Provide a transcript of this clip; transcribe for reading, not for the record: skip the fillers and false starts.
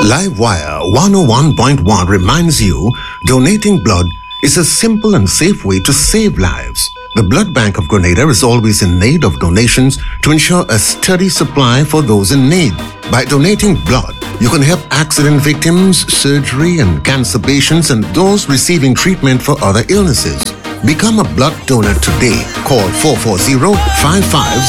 Livewire 101.1 reminds you donating blood is a simple and safe way to save lives. The Blood Bank of Grenada is always in need of donations to ensure a steady supply for those in need. By donating blood, you can help accident victims, surgery and cancer patients, and those receiving treatment for other illnesses. Become a blood donor today. Call 440-5500